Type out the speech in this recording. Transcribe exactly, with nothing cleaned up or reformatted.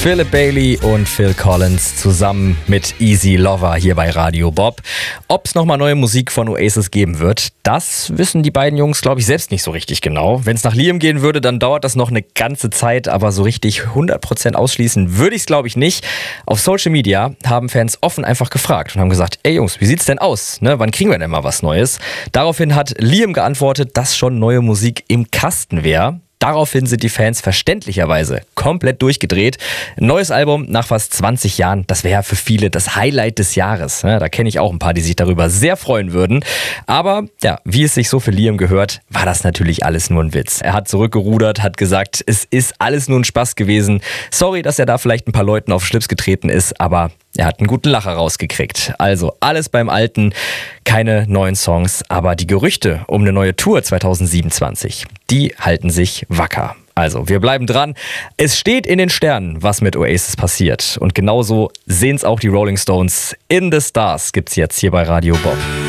Philip Bailey und Phil Collins zusammen mit Easy Lover hier bei Radio Bob. Ob es nochmal neue Musik von Oasis geben wird, das wissen die beiden Jungs, glaube ich, selbst nicht so richtig genau. Wenn es nach Liam gehen würde, dann dauert das noch eine ganze Zeit, aber so richtig hundert Prozent ausschließen würde ich es, glaube ich, nicht. Auf Social Media haben Fans offen einfach gefragt und haben gesagt, ey Jungs, wie sieht's denn aus? Ne, wann kriegen wir denn mal was Neues? Daraufhin hat Liam geantwortet, dass schon neue Musik im Kasten wäre. Daraufhin sind die Fans verständlicherweise komplett durchgedreht. Ein neues Album nach fast zwanzig Jahren, das wäre für viele das Highlight des Jahres. Da kenne ich auch ein paar, die sich darüber sehr freuen würden. Aber ja, wie es sich so für Liam gehört, war das natürlich alles nur ein Witz. Er hat zurückgerudert, hat gesagt, es ist alles nur ein Spaß gewesen. Sorry, dass er da vielleicht ein paar Leuten auf den Schlips getreten ist, aber er hat einen guten Lacher rausgekriegt. Also alles beim Alten, keine neuen Songs, aber die Gerüchte um eine neue Tour zwanzig siebenundzwanzig, die halten sich wacker. Also, wir bleiben dran. Es steht in den Sternen, was mit Oasis passiert. Und genauso sehen es auch die Rolling Stones. In the Stars gibt's jetzt hier bei Radio Bob.